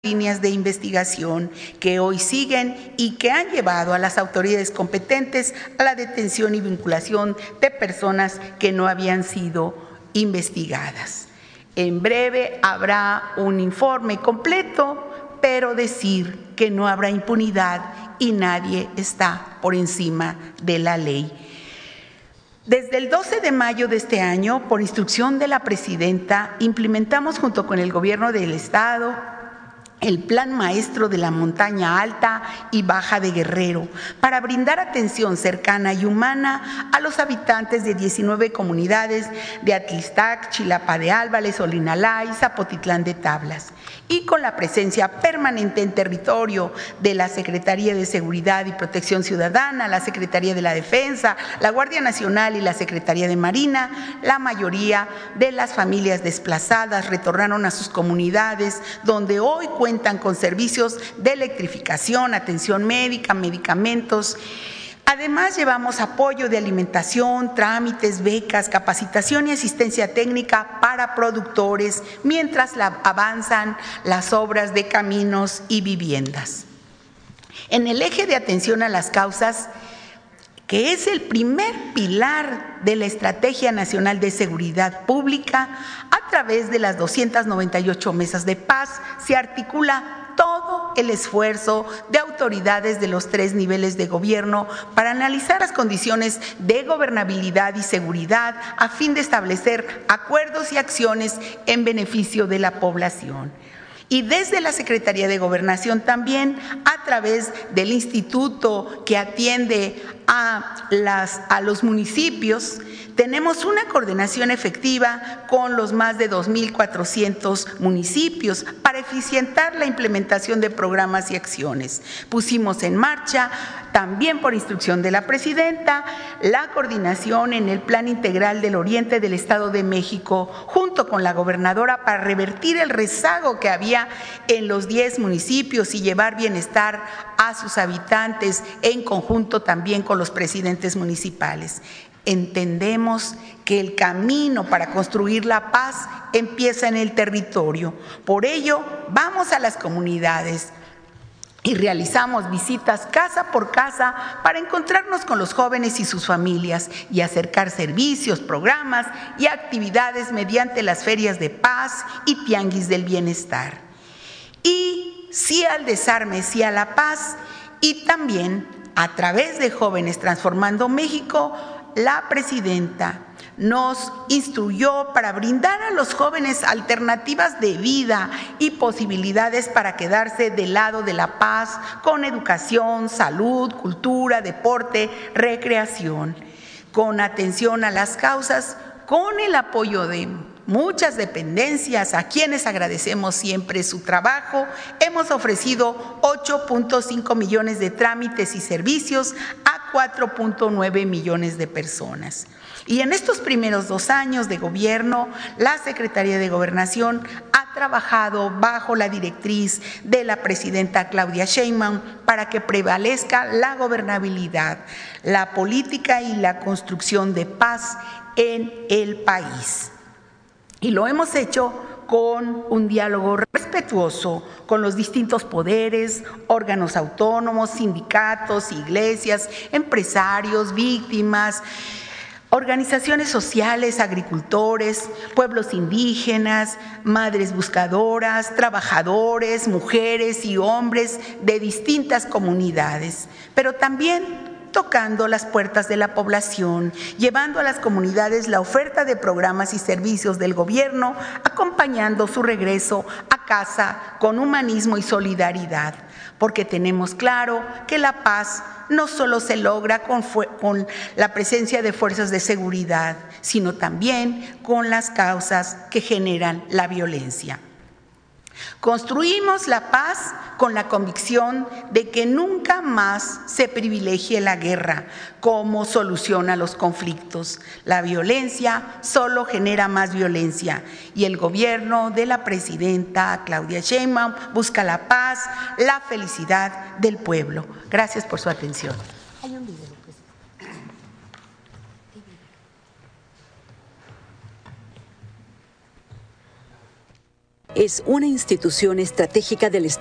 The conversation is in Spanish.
líneas de investigación que hoy siguen y que han llevado a las autoridades competentes a la detención y vinculación de personas que no habían sido investigadas. En breve habrá un informe completo, pero decir que no habrá impunidad y nadie está por encima de la ley. Desde el 12 de mayo de este año, por instrucción de la presidenta, implementamos junto con el Gobierno del Estado el Plan Maestro de la Montaña Alta y Baja de Guerrero para brindar atención cercana y humana a los habitantes de 19 comunidades de Atlistac, Chilapa de Álvarez, Olinalá y Zapotitlán de Tablas, y con la presencia permanente en territorio de la Secretaría de Seguridad y Protección Ciudadana, la Secretaría de la Defensa, la Guardia Nacional y la Secretaría de Marina. La mayoría de las familias desplazadas retornaron a sus comunidades, donde hoy cuentan con servicios de electrificación, atención médica, medicamentos. Además, llevamos apoyo de alimentación, trámites, becas, capacitación y asistencia técnica para productores mientras avanzan las obras de caminos y viviendas. En el eje de atención a las causas, que es el primer pilar de la Estrategia Nacional de Seguridad Pública, a través de las 298 mesas de paz se articula todo el esfuerzo de autoridades de los 3 niveles de gobierno para analizar las condiciones de gobernabilidad y seguridad a fin de establecer acuerdos y acciones en beneficio de la población. Y desde la Secretaría de Gobernación también, a través del instituto que atiende a los municipios, tenemos una coordinación efectiva con los más de 2.400 municipios para eficientar la implementación de programas y acciones. Pusimos en marcha, también por instrucción de la presidenta, la coordinación en el Plan Integral del Oriente del Estado de México, junto con la gobernadora, para revertir el rezago que había en los 10 municipios y llevar bienestar a sus habitantes, en conjunto también con los presidentes municipales. Entendemos que el camino para construir la paz empieza en el territorio. Por ello, vamos a las comunidades y realizamos visitas casa por casa para encontrarnos con los jóvenes y sus familias y acercar servicios, programas y actividades mediante las ferias de paz y tianguis del bienestar. Y sí al desarme, sí a la paz, y también a través de Jóvenes Transformando México, la presidenta nos instruyó para brindar a los jóvenes alternativas de vida y posibilidades para quedarse del lado de la paz con educación, salud, cultura, deporte, recreación, con atención a las causas, con el apoyo de muchas dependencias a quienes agradecemos siempre su trabajo. Hemos ofrecido 8.5 millones de trámites y servicios a 4.9 millones de personas. Y en estos primeros 2 años de gobierno, la Secretaría de Gobernación ha trabajado bajo la directriz de la presidenta Claudia Sheinbaum para que prevalezca la gobernabilidad, la política y la construcción de paz en el país. Y lo hemos hecho con un diálogo respetuoso con los distintos poderes, órganos autónomos, sindicatos, iglesias, empresarios, víctimas, organizaciones sociales, agricultores, pueblos indígenas, madres buscadoras, trabajadores, mujeres y hombres de distintas comunidades, pero también tocando las puertas de la población, llevando a las comunidades la oferta de programas y servicios del gobierno, acompañando su regreso a casa con humanismo y solidaridad, porque tenemos claro que la paz no solo se logra con la presencia de fuerzas de seguridad, sino también con las causas que generan la violencia. Construimos la paz con la convicción de que nunca más se privilegie la guerra como solución a los conflictos. La violencia solo genera más violencia y el gobierno de la presidenta Claudia Sheinbaum busca la paz, la felicidad del pueblo. Gracias por su atención. Hay un video. es una institución estratégica del Estado